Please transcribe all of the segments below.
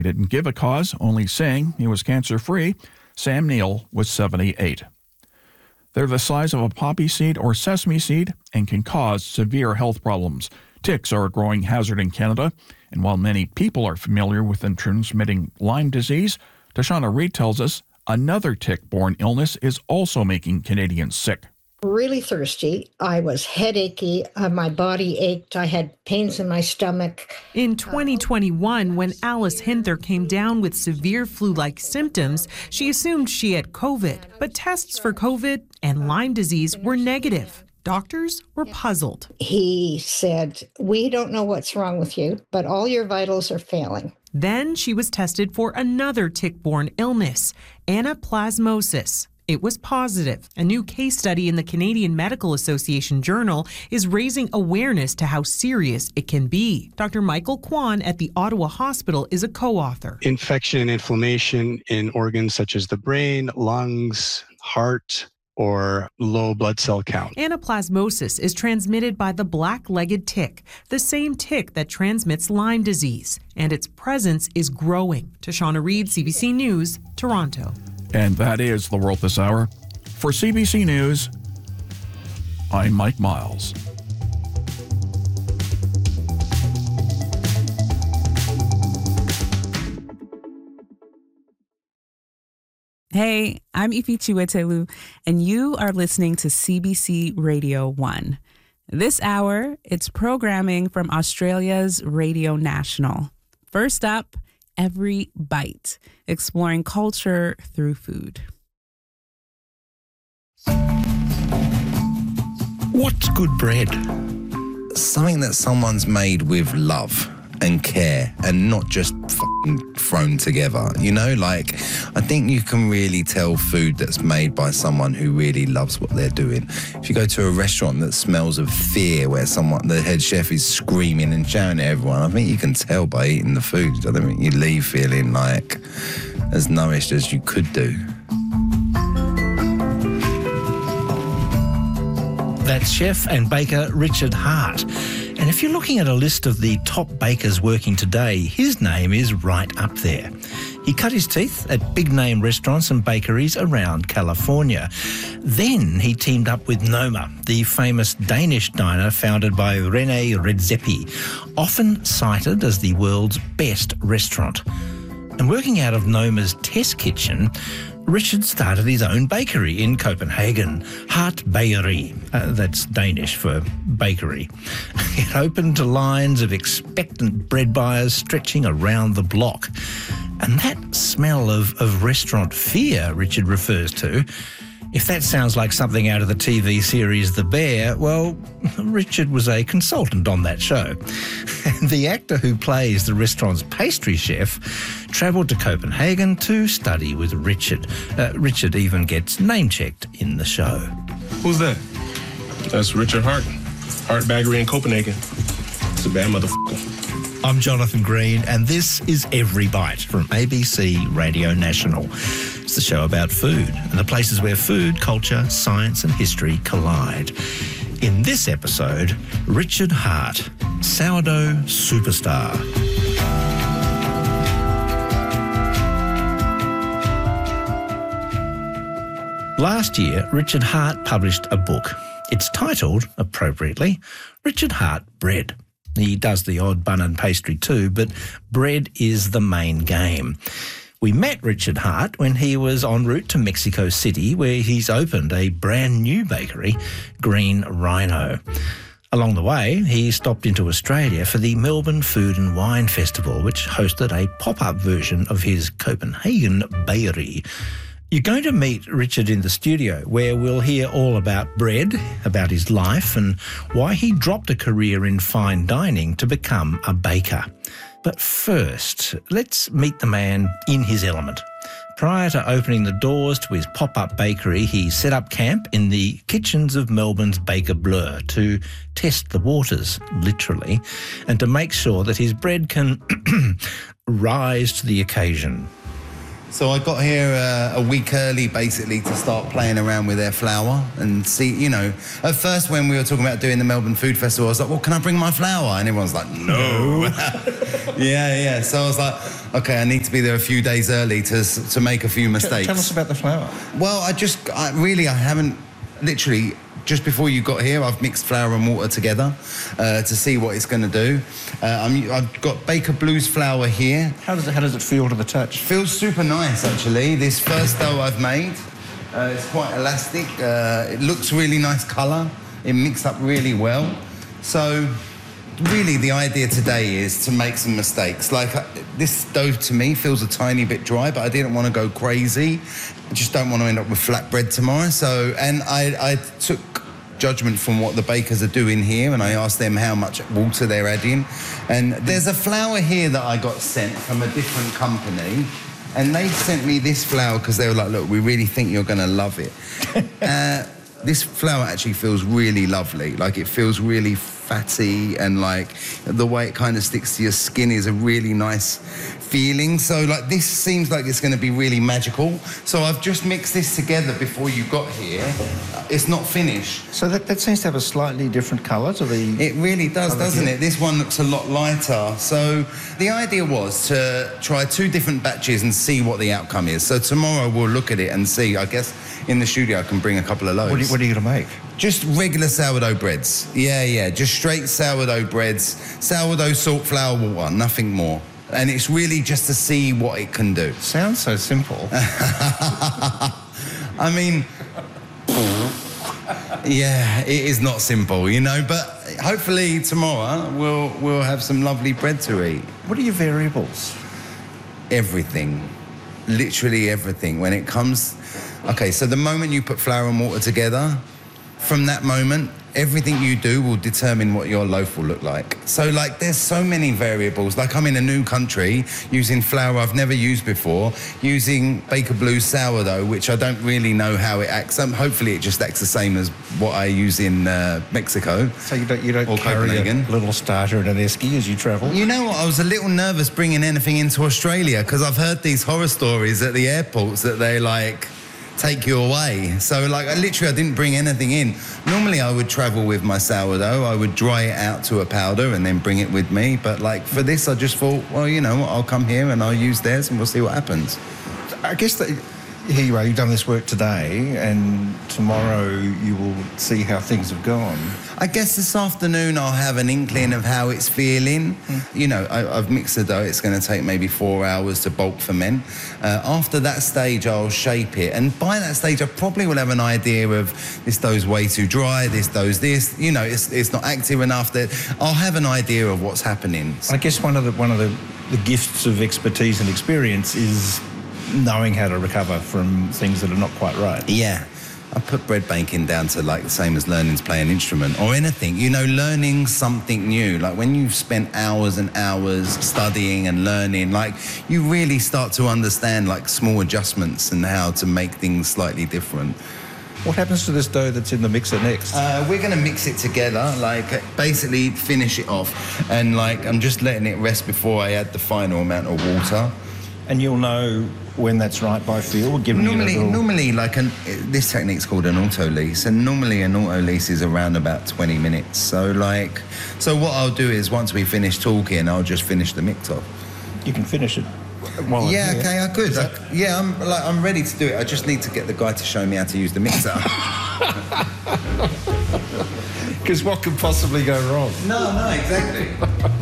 He didn't give a cause, only saying he was cancer-free. Sam Neill was 78. They're the size of a poppy seed or sesame seed and can cause severe health problems. Ticks are a growing hazard in Canada, and while many people are familiar with them transmitting Lyme disease, Tashana Reid tells us another tick-borne illness is also making Canadians sick. Really thirsty. I was headachy. My body ached. I had pains in my stomach. In 2021, when Alice Hinther came down with severe flu-like symptoms, she assumed she had COVID. But tests for COVID and Lyme disease were negative. Doctors were puzzled. He said, "We don't know what's wrong with you, but all your vitals are failing." Then she was tested for another tick-borne illness, anaplasmosis. It was positive. A new case study in the Canadian Medical Association Journal is raising awareness to how serious it can be. Dr. Michael Kwan at the Ottawa Hospital is a co-author. Infection and inflammation in organs such as the brain, lungs, heart, or low blood cell count. Anaplasmosis is transmitted by the black-legged tick, the same tick that transmits Lyme disease, and its presence is growing. Tashana Reid, CBC News, Toronto. And that is The World This Hour. For CBC News, I'm Mike Miles. Hey, I'm Ifi Chiwetelu, and you are listening to CBC Radio 1. This hour, it's programming from Australia's Radio National. First up, Every Bite, exploring culture through food. What's good bread? Something that someone's made with love and care and not just thrown together. You know, like, I think you can really tell food that's made by someone who really loves what they're doing. If you go to a restaurant that smells of fear, where the head chef is screaming and shouting at everyone, I think you can tell by eating the food. I don't think you leave feeling like as nourished as you could do. That's chef and baker Richard Hart. And if you're looking at a list of the top bakers working today, his name is right up there. He cut his teeth at big-name restaurants and bakeries around California. Then he teamed up with Noma, the famous Danish diner founded by René Redzepi, often cited as the world's best restaurant. And working out of Noma's test kitchen, Richard started his own bakery in Copenhagen, Hart Bageri. That's Danish for bakery. It opened to lines of expectant bread buyers stretching around the block. And that smell of restaurant fear Richard refers to, if that sounds like something out of the TV series The Bear, well, Richard was a consultant on that show. And the actor who plays the restaurant's pastry chef travelled to Copenhagen to study with Richard. Richard even gets name-checked in the show. Who's that? That's Richard Hart. Hart Baggery in Copenhagen. It's a bad motherfucker. I'm Jonathan Green, and this is Every Bite from ABC Radio National. It's the show about food and the places where food, culture, science and history collide. In this episode, Richard Hart, sourdough superstar. Last year, Richard Hart published a book. It's titled, appropriately, Richard Hart Bread. He does the odd bun and pastry too, but bread is the main game. We met Richard Hart when he was en route to Mexico City, where he's opened a brand new bakery, Green Rhino. Along the way, he stopped into Australia for the Melbourne Food and Wine Festival, which hosted a pop-up version of his Copenhagen Bakery. You're going to meet Richard in the studio, where we'll hear all about bread, about his life, and why he dropped a career in fine dining to become a baker. But first, let's meet the man in his element. Prior to opening the doors to his pop-up bakery, he set up camp in the kitchens of Melbourne's Baker Blur to test the waters, literally, and to make sure that his bread can rise to the occasion. So I got here a week early, basically, to start playing around with their flour and see, you know. At first, when we were talking about doing the Melbourne Food Festival, I was like, well, can I bring my flour? And everyone's like, no. Yeah. So I was like, okay, I need to be there a few days early to make a few mistakes. Tell us about the flour. Well, I haven't, literally, just before you got here, I've mixed flour and water together to see what it's going to do. I've got Baker Blues flour here. How does it feel to the touch? Feels super nice, actually. This first dough I've made, it's quite elastic. It looks really nice colour. It mixed up really well. So, really, the idea today is to make some mistakes. Like, this dough to me feels a tiny bit dry, but I didn't want to go crazy. I just don't want to end up with flat bread tomorrow. So, and I took judgment from what the bakers are doing here, and I asked them how much water they're adding. And there's a flour here that I got sent from a different company, and they sent me this flour because they were like, look, we really think you're going to love it. This flour actually feels really lovely. Like, it feels really fatty, and like the way it kind of sticks to your skin is a really nice feeling. So like, this seems like it's going to be really magical. So I've just mixed this together before you got here. It's not finished. So that seems to have a slightly different colour to the... It really does, doesn't it? This one looks a lot lighter. So the idea was to try 2 different batches and see what the outcome is. So tomorrow we'll look at it and see. I guess in the studio I can bring a couple of loaves. What are you going to make? Just regular sourdough breads. Yeah. Just straight sourdough breads. Sourdough, salt, flour, water, nothing more. And it's really just to see what it can do. Sounds so simple. I mean, yeah, it is not simple, you know, but hopefully tomorrow we'll have some lovely bread to eat. What are your variables? Everything. Literally everything. When it comes... Okay, so the moment you put flour and water together, from that moment, everything you do will determine what your loaf will look like. So, like, there's so many variables. Like, I'm in a new country using flour I've never used before, using Baker Blues sourdough, which I don't really know how it acts. Hopefully, it just acts the same as what I use in Mexico. So you don't or carry Copenhagen. A little starter and an esky as you travel? You know what? I was a little nervous bringing anything into Australia because I've heard these horror stories at the airports that they, like, take you away. So, like, I didn't bring anything in. Normally, I would travel with my sourdough. I would dry it out to a powder and then bring it with me. But, like, for this, I just thought, well, you know what, I'll come here and I'll use theirs and we'll see what happens. I guess that here you are, you've done this work today, and tomorrow you will see how things have gone. I guess this afternoon I'll have an inkling of how it's feeling. You know, I've mixed the dough. It's going to take maybe 4 hours to bulk ferment. After that stage, I'll shape it. And by that stage, I probably will have an idea of this dough's way too dry, this dough's this. You know, it's not active enough. That I'll have an idea of what's happening. I guess one of the gifts of expertise and experience is knowing how to recover from things that are not quite right. Yeah. I put bread baking down to, like, the same as learning to play an instrument or anything. You know, learning something new. Like, when you've spent hours and hours studying and learning, like, you really start to understand, like, small adjustments and how to make things slightly different. What happens to this dough that's in the mixer next? We're going to mix it together, like, basically finish it off. And, like, I'm just letting it rest before I add the final amount of water. And you'll know when that's right by feel? Normally, like, this technique's called an autolyse, and normally an autolyse is around about 20 minutes. So what I'll do is, once we finish talking, I'll just finish the mix off. You can finish it. Okay, I could. I'm ready to do it. I just need to get the guy to show me how to use the mixer. Because what could possibly go wrong? No, exactly.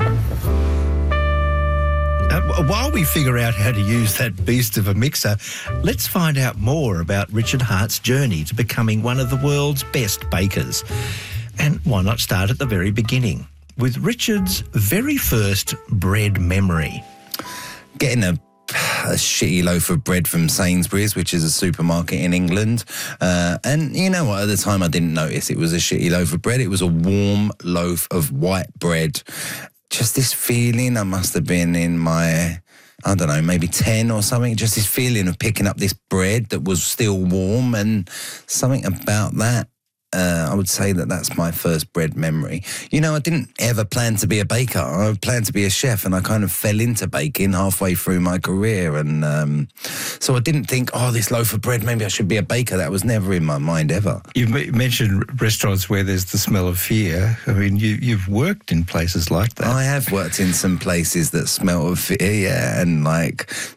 While we figure out how to use that beast of a mixer, let's find out more about Richard Hart's journey to becoming one of the world's best bakers. And why not start at the very beginning, with Richard's very first bread memory. Getting a shitty loaf of bread from Sainsbury's, which is a supermarket in England. And you know what? At the time, I didn't notice it was a shitty loaf of bread. It was a warm loaf of white bread. Just this feeling, I must have been in my, I don't know, maybe 10 or something. Just this feeling of picking up this bread that was still warm, and something about that I would say that that's my first bread memory. You know, I didn't ever plan to be a baker. I planned to be a chef, and I kind of fell into baking halfway through my career. And so I didn't think, this loaf of bread, maybe I should be a baker. That was never in my mind ever. You mentioned restaurants where there's the smell of fear. I mean, you've worked in places like that. I have worked in some places that smell of fear, yeah, and like